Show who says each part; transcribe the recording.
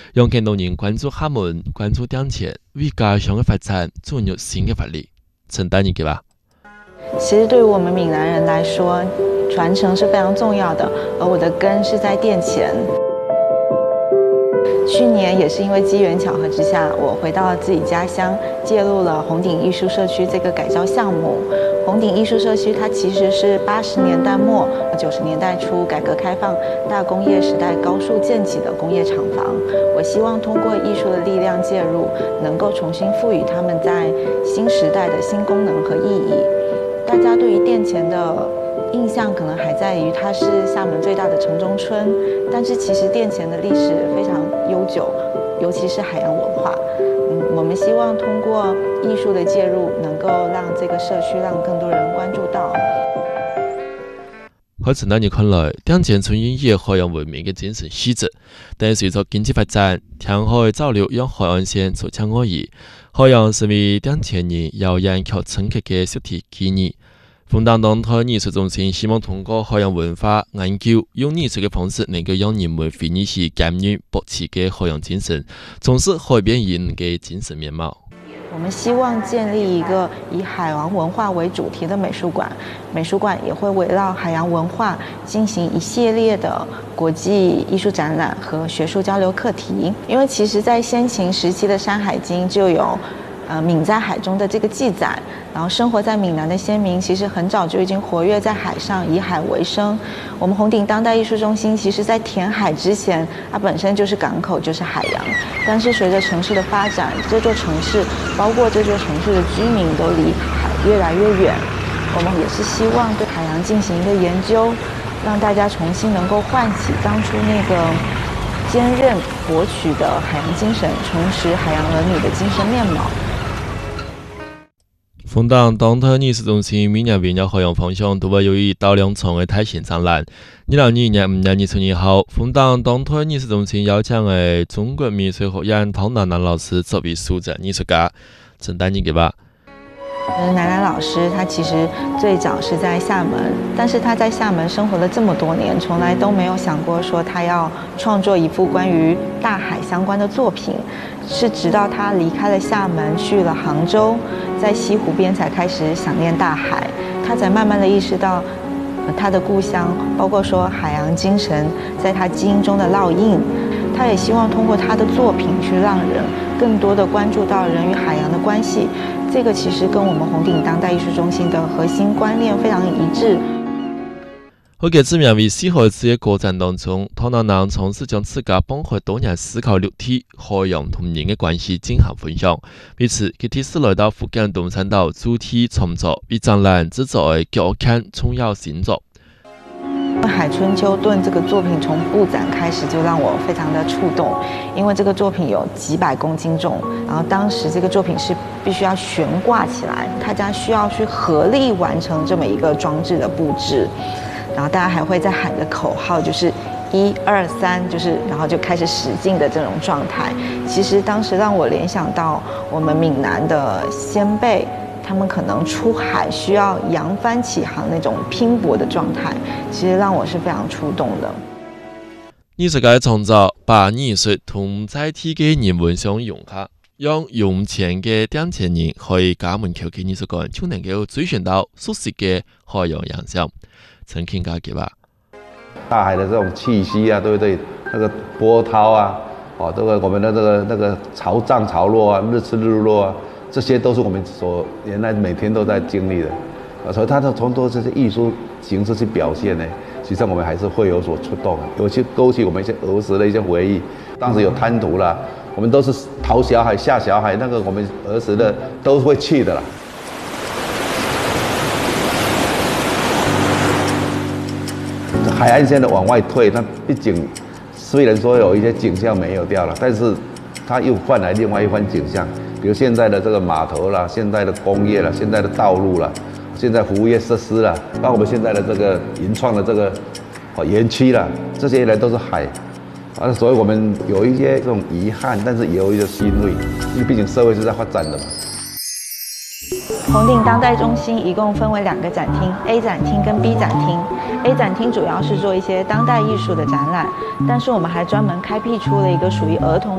Speaker 1: 让更多人关注厦门，关注当前，为家乡的发展注入新的活力。承担一个吧。
Speaker 2: 其实对于我们闽南人来说，传承是非常重要的，而我的根是在殿前。去年也是因为机缘巧合之下，我回到了自己家乡，介入了红顶艺术社区这个改造项目。红顶艺术社区它其实是80年代末、90年代初改革开放大工业时代高速建起的工业厂房。我希望通过艺术的力量介入，能够重新赋予他们在新时代的新功能和意义。大家对于殿前的印象可能还在于它是厦门最大的城中村，但是其实殿前的历史非常悠久，尤其是海洋文化。我们希望通过艺术的介入，能够让这个社区让更多人关注到。
Speaker 1: 在陈大爷看来，殿前村以海洋文明的精神细致，但随着经济发展，填海造陆让海岸线逐渐恶意，海洋成为殿前人耀眼却深刻的实体纪念。丰达当代艺术中心希望通过海洋文化研究，用艺术的方式能够让人们回忆起感恩博持的海洋精神，重视海边人的精神面貌。
Speaker 2: 我们希望建立一个以海洋文化为主题的美术馆，美术馆也会围绕海洋文化进行一系列的国际艺术展览和学术交流课题。因为其实在先秦时期的《山海经》就有闽在海中的这个记载，然后生活在闽南的先民其实很早就已经活跃在海上，以海为生。我们红顶当代艺术中心其实在填海之前，它本身就是港口，就是海洋。但是随着城市的发展，这座城市包括这座城市的居民都离海越来越远。我们也是希望对海洋进行一个研究，让大家重新能够唤起当初那个坚韧博取的海洋精神，重拾海洋儿女的精神面貌。
Speaker 1: 丰达当代艺术中心每年围绕海洋方向都会有1到2场的大型展览。2022年5月20日后，丰达当代艺术中心邀请了中国美术学院唐楠楠老师作为书展艺术家。承担一个吧。
Speaker 2: 楠楠老师他其实最早是在厦门，但是他在厦门生活了这么多年，从来都没有想过说他要创作一幅关于大海相关的作品。是直到他离开了厦门，去了杭州，在西湖边才开始想念大海，他才慢慢的意识到他的故乡，包括说海洋精神在他基因中的烙印。他也希望通过他的作品去让人更多的关注到人与海洋的关系，这个其实跟我们红顶当代艺术中心的核心观念非常一致。
Speaker 1: 在这名为4孩子的过程当中，唐楠楠尝试将自家帮助多年思考陆地、海洋同人的关系进行分享。为此，他第次来到福建东山岛主题创作，为展览制作的脚看重要新作。
Speaker 2: 海春秋盾这个作品从布展开始就让我非常的触动，因为这个作品有几百公斤重，然后当时这个作品是必须要悬挂起来，大家需要去合力完成这么一个装置的布置，然后大家还会在喊着口号，就是1、2、3，然后就开始使劲的这种状态。其实当时让我联想到我们闽南的先辈。他们可能出海需要扬帆起航那种拼搏的状态，其实让我是非常触动的。
Speaker 1: 艺术家的创作把艺术同载体的人文相融合，让用钱的殿前人可以家门口的艺术馆就能够追寻到熟悉的海洋印象。陈庆家给吧。
Speaker 3: 大海的这种气息啊，对不对？那个波涛啊，这个我们的那个潮涨潮落啊，日出日落啊。这些都是我们原来每天都在经历的，所以它从多这些艺术形式去表现呢，实际上我们还是会有所触动，尤其勾起我们一些儿时的一些回忆。当时有滩涂啦，我们都是淘小海、下小海，那个我们儿时的都会去的啦。海岸线的往外退，那毕竟虽然说有一些景象没有掉了，但是它又换来另外一番景象。比如现在的这个码头啦，现在的工业啦，现在的道路啦，现在服务业设施啦，包括我们现在的这个营创的这个园区啦，这些呢都是海，所以我们有一些这种遗憾，但是也有一些欣慰，因为毕竟社会是在发展的嘛。
Speaker 2: 红顶当代中心一共分为2个展厅 ，A 展厅跟 B 展厅。A 展厅主要是做一些当代艺术的展览，但是我们还专门开辟出了一个属于儿童